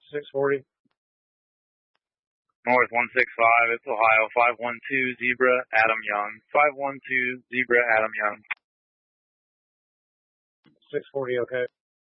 640. North 165, it's Ohio, 512 Zebra, Adam Young. 512 Zebra, Adam Young. 640, okay.